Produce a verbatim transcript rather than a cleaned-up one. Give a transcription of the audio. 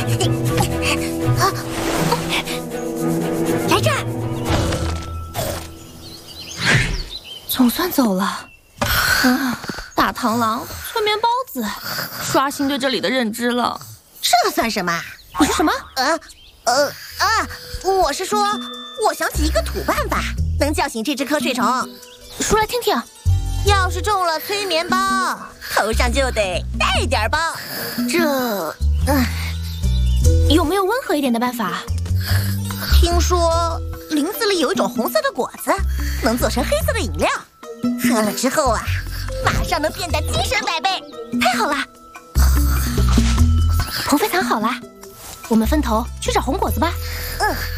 来这儿， 总算走了。啊，大螳螂、催眠包子，刷新对这里的认知了。 这算什么？ 你说什么？ 呃呃啊！我是说，我想起一个土办法，能叫醒这只瞌睡虫。 说来听听。 要是中了催眠包，头上就得带点包。这，嗯、 呃，有没有温和一点的办法？ 听说林子里有一种红色的果子，能做成黑色的饮料，喝了之后啊，马上能变得精神百倍。 太好了！鹏飞藏好了，我们分头去找红果子吧。 嗯。